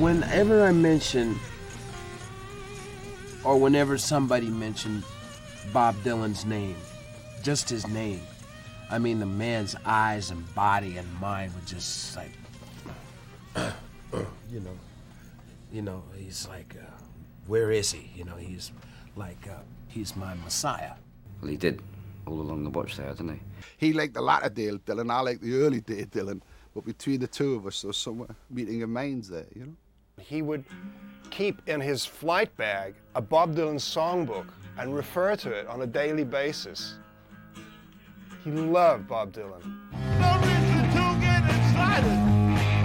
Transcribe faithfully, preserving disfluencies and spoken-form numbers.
Whenever I mention, or whenever somebody mentioned Bob Dylan's name, just his name, I mean, the man's eyes and body and mind were just like, you know, you know, he's like, uh, where is he? You know, he's like, uh, he's my messiah. Well, he did all along the watch there, didn't he? He liked the latter day Dylan, I like the early day Dylan, but between the two of us, there was some meeting of minds there, you know? He would keep in his flight bag a Bob Dylan songbook and refer to it on a daily basis. He loved Bob Dylan.